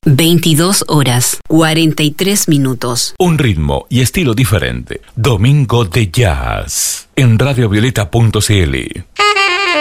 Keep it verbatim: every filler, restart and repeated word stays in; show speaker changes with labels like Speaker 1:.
Speaker 1: veintidós horas, cuarenta y tres minutos.
Speaker 2: Un ritmo y estilo diferente. Domingo de Jazz en radiovioleta punto c l.